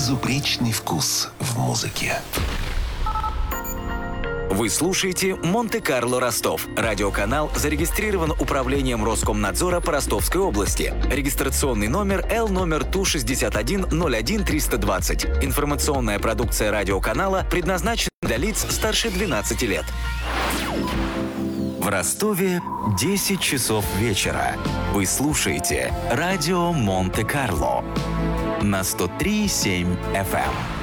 Безупречный вкус в музыке. Вы слушаете «Монте-Карло Ростов». Радиоканал зарегистрирован Управлением Роскомнадзора по Ростовской области. Регистрационный номер Л номер ТУ-61-01-320. Информационная продукция радиоканала предназначена для лиц старше 12 лет. В Ростове 10 часов вечера. Вы слушаете радио «Монте-Карло» на 103,7 FM.